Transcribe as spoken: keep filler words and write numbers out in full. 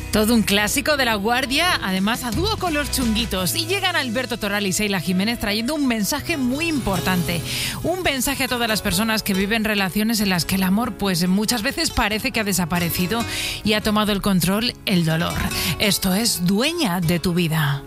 Todo un clásico de La Guardia, además a dúo con Los Chunguitos. Y llegan Alberto Toral y Seila Jiménez trayendo un mensaje muy importante. Un mensaje a todas las personas que viven relaciones en las que el amor pues muchas veces parece que ha desaparecido y ha tomado el control el dolor. Esto es Dueña de tu vida.